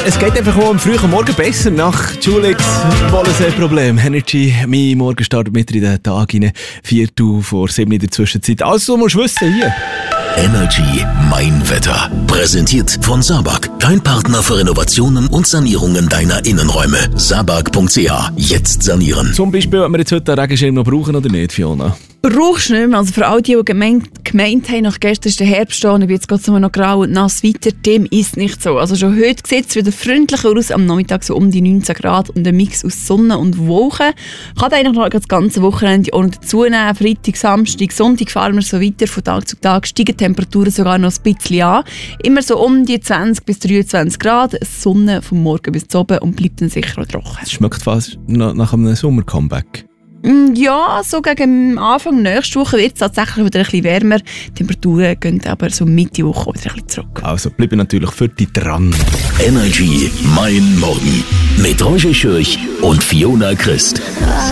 Es geht einfach auch am frühen Morgen besser nach Julix Wollensee-Problem. Energy, mein Morgen startet mit in den Tag rein. 6:45 in der Zwischenzeit. Also, du musst wissen, hier. Energy Mein Wetter. Präsentiert von Sabag. Dein Partner für Renovationen und Sanierungen deiner Innenräume. Sabag.ch. Jetzt sanieren. Zum Beispiel, ob wir jetzt heute einen Regenschirm noch brauchen oder nicht, Fiona? Brauchst du nicht mehr. Also für all die gemeint haben, nach gestern ist der Herbst da und jetzt geht es nur noch grau und nass weiter, dem ist nicht so. Also schon heute sieht es wieder freundlicher aus, am Nachmittag so um die 19 Grad und ein Mix aus Sonne und Wolken. Kann eigentlich noch das ganze Wochenende auch noch dazu nehmen. Freitag, Samstag, Sonntag fahren wir so weiter. Von Tag zu Tag steigen die Temperaturen sogar noch ein bisschen an. Immer so um die 20 bis 23 Grad. Sonne vom Morgen bis zu oben und bleibt dann sicher auch trocken. Es schmeckt fast nach einem Sommer-Comeback. Ja, so gegen Anfang nächste Woche wird es tatsächlich wieder ein bisschen wärmer. Die Temperaturen gehen aber so Mitte Woche wieder ein bisschen zurück. Also bleiben natürlich für dich dran. Energy Mein Morgen. Mit Roger Schürch und Fiona Christ.